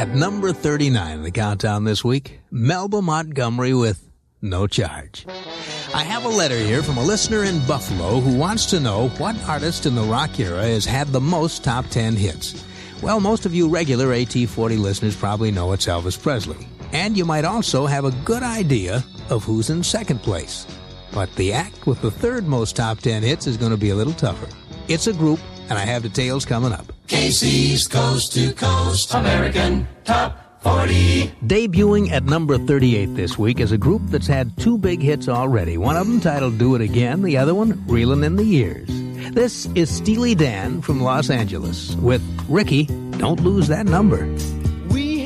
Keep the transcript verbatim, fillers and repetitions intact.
At number thirty-nine in the countdown this week, Melba Montgomery with No Charge. I have a letter here from a listener in Buffalo who wants to know what artist in the rock era has had the most top ten hits. Well, most of you regular A T forty listeners probably know it's Elvis Presley. And you might also have a good idea of who's in second place. But the act with the third most top ten hits is going to be a little tougher. It's a group, and I have details coming up. K C's Coast to Coast American Top forty. Debuting at number thirty-eight this week is a group that's had two big hits already. One of them titled Do It Again, the other one Reelin' in the Years. This is Steely Dan from Los Angeles with Ricky, Don't Lose That Number.